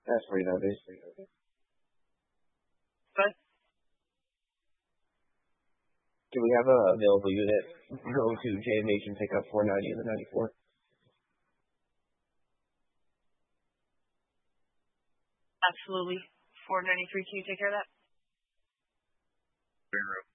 That's 49 days. But Do we have a available unit? Go to JMH and pick up 490 and the 94. absolutely. 493. Can you take care of that? Green room.